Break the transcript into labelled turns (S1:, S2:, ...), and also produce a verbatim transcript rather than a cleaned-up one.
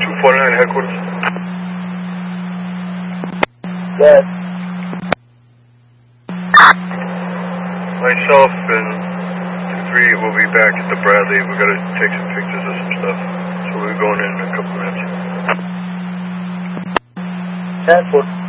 S1: two forty-nine headquarters.
S2: Yes.
S1: Myself and three will be back at the Bradley. We're going to take some pictures of some stuff. So we're going in in a couple minutes.
S2: Transport.